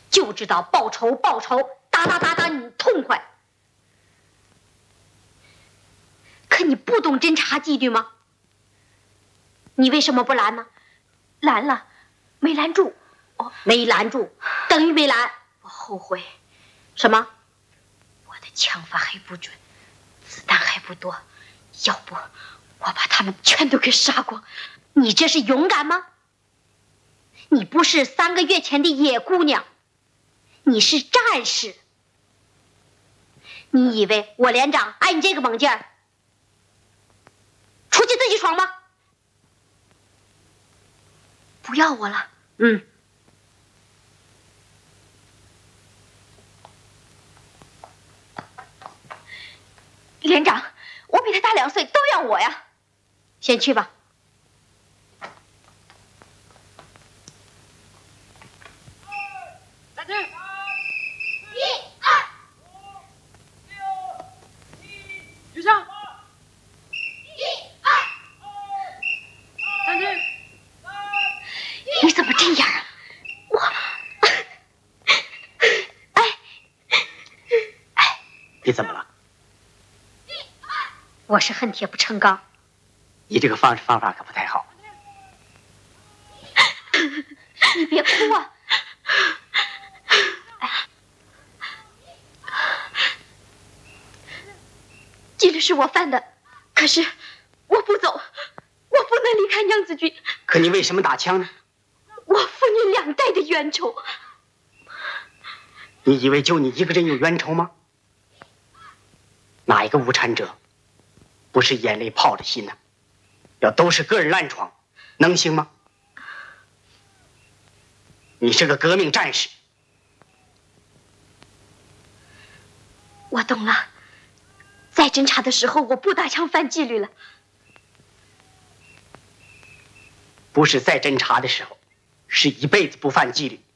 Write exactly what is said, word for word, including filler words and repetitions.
就知道报仇报仇，打打打打你痛快。可你不懂侦察纪律吗？你为什么不拦呢？ 拦了，没拦住。 哦，没拦住，等于没拦。 我后悔。 什么？ 我的枪法还不准，子弹还不多，要不我把他们全都给杀光。 你这是勇敢吗？你不是三个月前的野姑娘，你是战士。你以为我连长爱你这个猛劲儿？出去自己闯吗？ 不要我了。 嗯。 连长，我比他大两岁，都要我呀。 先去吧。 站住！ 一二五六七， 举上！ 一二， 站住！ 你怎么这样啊？我，哎，哎， 你怎么了？ 我是恨铁不成钢。 你这个方式方法可不太好。 你别哭啊！哎，纪律是我犯的，可是我不走，我不能离开娘子军。 可你为什么打枪呢？ 我父女两代的冤仇。 你以为就你一个人有冤仇吗？哪一个无产者不是眼泪泡着心呢？要都是个人烂闯，能行吗？你是个革命战士。 我懂了，在侦察的时候我不打枪犯纪律了。 不是在侦察的时候，是一辈子不犯纪律。